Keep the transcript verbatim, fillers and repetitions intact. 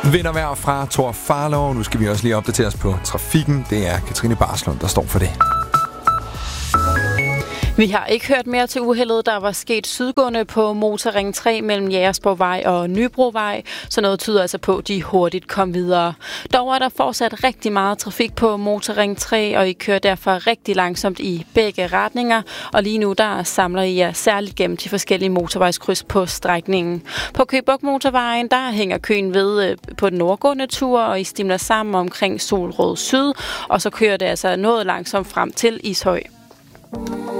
Vintervejr fra Thor Farlov. Nu skal vi også lige opdatere os på trafikken. Det er Katrine Barslund, der står for det. Vi har ikke hørt mere til uheldet, der var sket sydgående på Motorring tre mellem Jægersborgvej og Nybrovej, så noget tyder altså på, at de hurtigt kom videre. Dog er der fortsat rigtig meget trafik på Motorring tre, og I kører derfor rigtig langsomt i begge retninger, og lige nu der samler I jer særligt gennem de forskellige motorvejskryds på strækningen. På Køge Bugt Motorvejen, der hænger køen ved på den nordgående tur, og I stimler sammen omkring Solrød Syd, og så kører det altså noget langsomt frem til Ishøj.